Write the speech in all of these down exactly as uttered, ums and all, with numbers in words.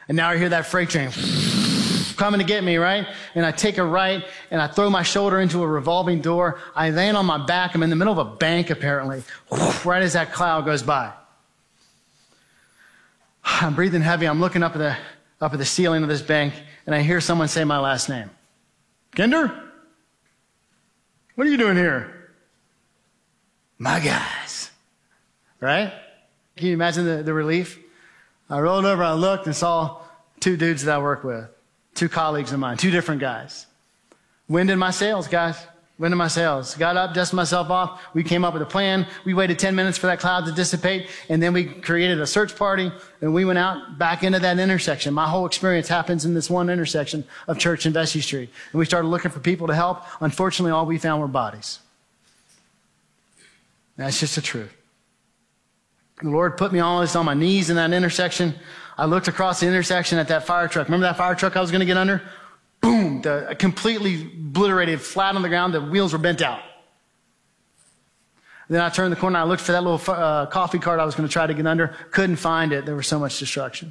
And now I hear that freight train coming to get me, right? And I take a right, and I throw my shoulder into a revolving door. I land on my back. I'm in the middle of a bank, apparently, right as that cloud goes by. I'm breathing heavy. I'm looking up at the up at the ceiling of this bank, and I hear someone say my last name. Kinder? What are you doing here? My guys. Right? Can you imagine the, the relief? I rolled over, I looked, and saw two dudes that I work with. Two colleagues of mine, two different guys. Wind in my sails, guys. Wind in my sails. Got up, dusted myself off. We came up with a plan. We waited ten minutes for that cloud to dissipate, and then we created a search party, and we went out back into that intersection. My whole experience happens in this one intersection of Church and Vesey Street. And we started looking for people to help. Unfortunately, all we found were bodies. That's just the truth. The Lord put me almost on my knees in that intersection. I looked across the intersection at that fire truck. Remember that fire truck I was going to get under? Boom! The, completely obliterated, flat on the ground. The wheels were bent out. Then I turned the corner. I looked for that little uh, coffee cart I was going to try to get under. Couldn't find it. There was so much destruction.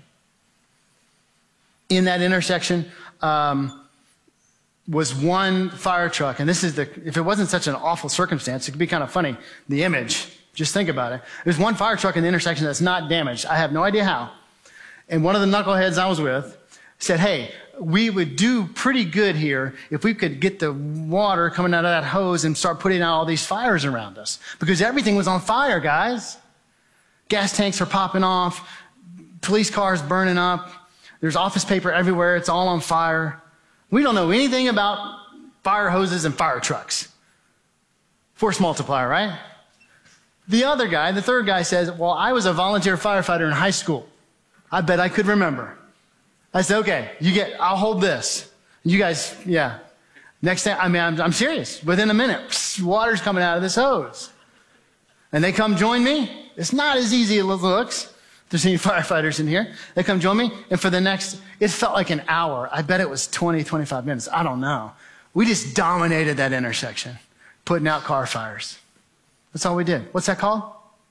In that intersection um, was one fire truck. And this is the, if it wasn't such an awful circumstance, it could be kind of funny. The image, just think about it. There's one fire truck in the intersection that's not damaged. I have no idea how. And one of the knuckleheads I was with said, hey, we would do pretty good here if we could get the water coming out of that hose and start putting out all these fires around us. Because everything was on fire, guys. Gas tanks are popping off. Police cars burning up. There's office paper everywhere. It's all on fire. We don't know anything about fire hoses and fire trucks. Force multiplier, right? The other guy, the third guy says, well, I was a volunteer firefighter in high school. I bet I could remember. I said, okay, you get, I'll hold this. You guys, yeah. Next thing, I mean, I'm, I'm serious. Within a minute, psst, water's coming out of this hose. And they come join me. It's not as easy as it looks. There's any firefighters in here. They come join me. And for the next, it felt like an hour. I bet it was twenty, twenty-five minutes. I don't know. We just dominated that intersection, putting out car fires. That's all we did. What's that called?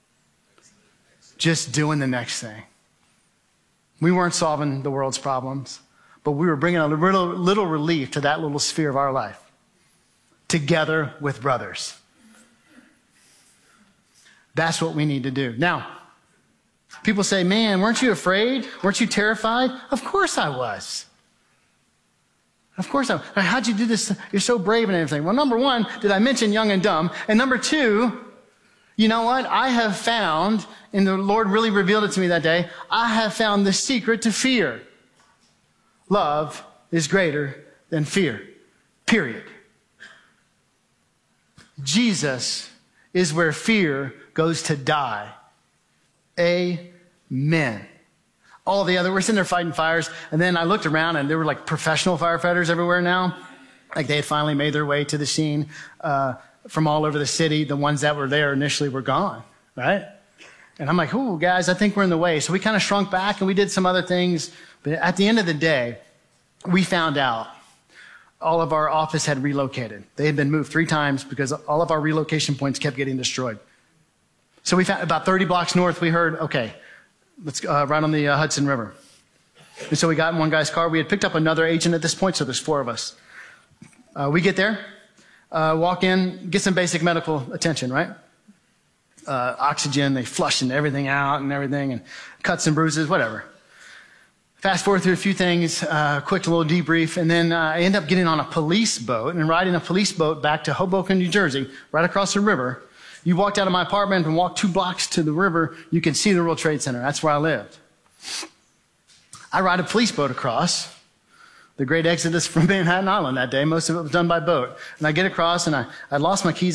Just doing the next thing. We weren't solving the world's problems, but we were bringing a little, little relief to that little sphere of our life, together with brothers. That's what we need to do. Now, people say, man, weren't you afraid? Weren't you terrified? Of course I was. Of course I was. How'd you do this? You're so brave and everything. Well, number one, did I mention young and dumb? And number two, you know what? I have found, and the Lord really revealed it to me that day, I have found the secret to fear. Love is greater than fear. Period. Jesus is where fear goes to die. Amen. All the other, we're sitting there fighting fires, and then I looked around, and there were like professional firefighters everywhere now. Like they had finally made their way to the scene. Uh, from all over the city. The ones that were there initially were gone, right? And I'm like, ooh, guys, I think we're in the way. So we kind of shrunk back and we did some other things. But at the end of the day, we found out all of our office had relocated. They had been moved three times because all of our relocation points kept getting destroyed. So we found about thirty blocks north, we heard, okay, let's uh, right on the uh, Hudson River. And so we got in one guy's car. We had picked up another agent at this point, so there's four of us. Uh, we get there. Uh, walk in, get some basic medical attention, right? Uh, oxygen, they flushing everything out and everything, and cuts and bruises, whatever. Fast forward through a few things, uh, quick little debrief, and then uh, I end up getting on a police boat and riding a police boat back to Hoboken, New Jersey, right across the river. You walked out of my apartment and walked two blocks to the river, you can see the World Trade Center. That's where I lived. I ride a police boat across. The great exodus from Manhattan Island that day. Most of it was done by boat. And I get across, and I, I lost my keys